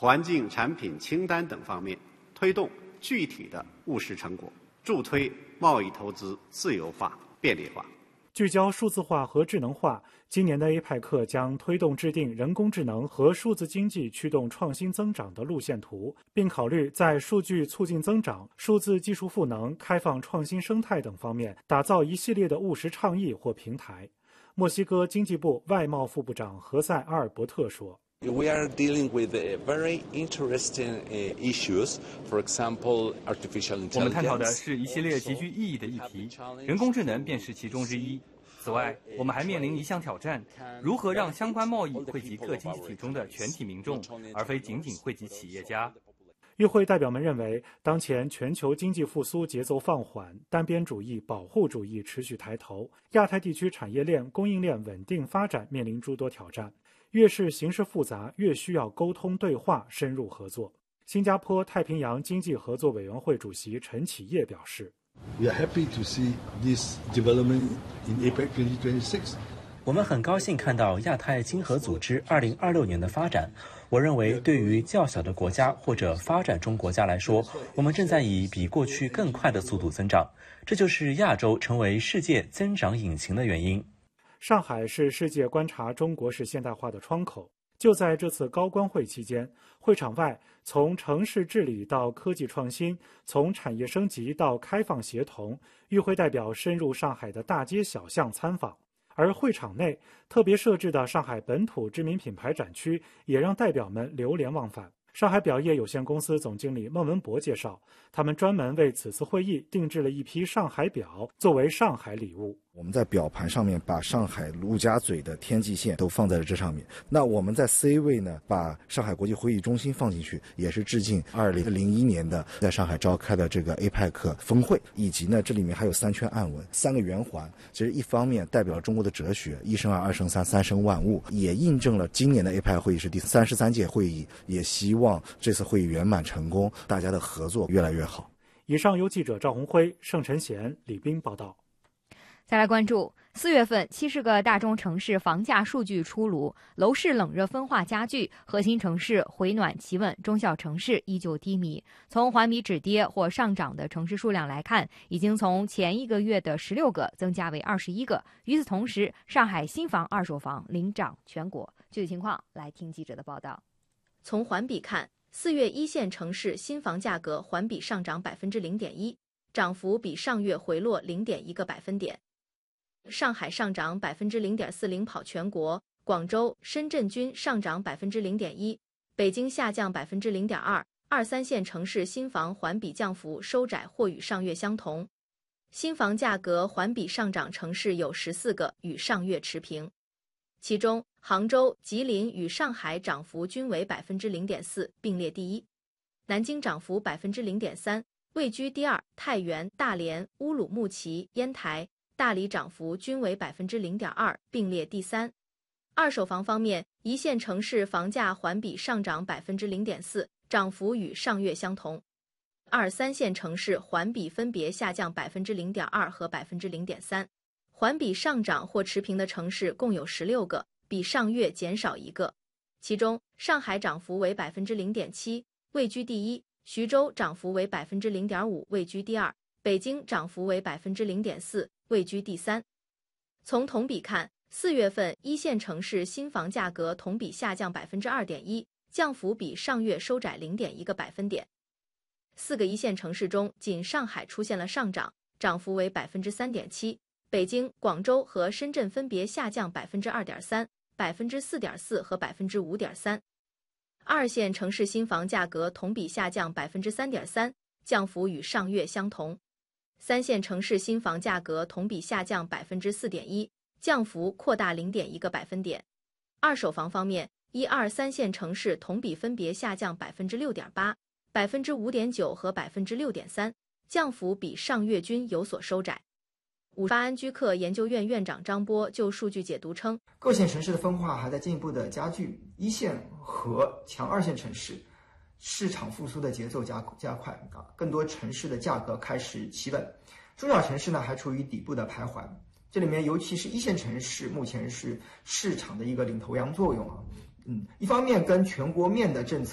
环境产品清单等方面推动具体的务实成果，助推贸易投资自由化、便利化。 聚焦数字化和智能化，今年的 APEC 将推动制定人工智能和数字经济驱动创新增长的路线图，并考虑在数据促进增长、数字技术赋能、开放创新生态等方面打造一系列的务实倡议或平台。墨西哥经济部外贸副部长何塞·阿尔伯特说 ：“We are dealing with very interesting issues. For example, artificial intelligence. 我们探讨的是一系列极具意义的议题，人工智能便是其中之一。此外，我们还面临一项挑战：如何让相关贸易惠及各经济体中的全体民众，而非仅仅惠及企业家。” 与会代表们认为，当前全球经济复苏节奏放缓，单边主义、保护主义持续抬头，亚太地区产业链、供应链稳定发展面临诸多挑战。越是形势复杂，越需要沟通对话、深入合作。新加坡太平洋经济合作委员会主席陈启业表示 ：“We are happy to see this development in APEC 2026。” 我们很高兴看到亚太经合组织2026年的发展。我认为，对于较小的国家或者发展中国家来说，我们正在以比过去更快的速度增长，这就是亚洲成为世界增长引擎的原因。 上海是世界观察中国式现代化的窗口。就在这次高官会期间，会场外从城市治理到科技创新，从产业升级到开放协同，与会代表深入上海的大街小巷参访。而会场内特别设置的上海本土知名品牌展区，也让代表们流连忘返。上海表业有限公司总经理孟文博介绍，他们专门为此次会议定制了一批上海表，作为上海礼物。 我们在表盘上面把上海陆家嘴的天际线都放在了这上面。那我们在 C 位呢，把上海国际会议中心放进去，也是致敬2001年的在上海召开的这个 APEC 峰会，以及呢这里面还有3圈暗纹，3个圆环。其实一方面代表了中国的哲学，一生二，二生三，三生万物，也印证了今年的 APEC 会议是第33届会议，也希望这次会议圆满成功，大家的合作越来越好。 以上由记者赵红辉、盛晨贤、李斌报道。 再来关注4月份70个大中城市房价数据出炉，楼市冷热分化加剧，核心城市回暖企稳，中小城市依旧低迷。从环比止跌或上涨的城市数量来看，已经从前一个月的16个增加为21个。与此同时，上海新房、二手房领涨全国。具体情况来听记者的报道。 从环比看，4月一线城市新房价格环比上涨 0.1%， 涨幅比上月回落 0.1个百分点。上海上涨 0.4%， 领跑全国，广州、深圳均上涨 0.1%， 北京下降 0.2%。2、3线城市新房环比降幅收窄或与上月相同。新房价格环比上涨城市有14个，与上月持平。其中，杭州、吉林与上海涨幅均为 0.4%， 并列第一。南京涨幅 0.3%， 位居第二。太原、大连、乌鲁木齐、烟台、大理涨幅均为 0.2%， 并列第三。二手房方面，一线城市房价环比上涨 0.4%， 涨幅与上月相同。2、3线城市环比分别下降 0.2% 和 0.3%。环比上涨或持平的城市共有16个，比上月减少1个。其中，上海涨幅为 0.7%， 位居第一；徐州涨幅为 0.5%， 位居第二；北京涨幅为 0.4%， 位居第三。从同比看，4月份一线城市新房价格同比下降 2.1%， 降幅比上月收窄 0.1个百分点。4个一线城市中，仅上海出现了上涨，涨幅为 3.7%。北京、广州和深圳分别下降 2.3%、4.4% 和 5.3%。二线城市新房价格同比下降 3.3%， 降幅与上月相同。3线城市新房价格同比下降 4.1%， 降幅扩大 0.1个百分点。二手房方面，1、2、3线城市同比分别下降 6.8%、5.9% 和 6.3%， 降幅比上月均有所收窄。巴安居客研究院院长张波就数据解读称， 各线城市的分化还在进一步的加剧，一线和强二线城市市场复苏的节奏加快，更多城市的价格开始企稳，中小城市呢还处于底部的徘徊。这里面尤其是一线城市目前是市场的一个领头羊作用啊。一方面跟全国面的政策